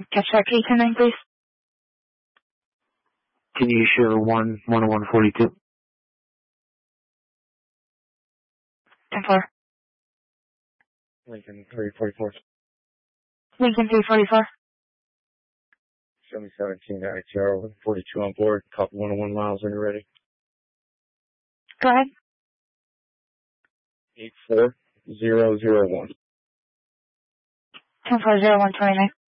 Catch that K-10-9, please. Can you show 10142? 10-4. Lincoln 344. Lincoln 344. Show me 17 ITR 42 on board. Copy 101 miles when you're ready. Go ahead. 84001. 10-4-0129.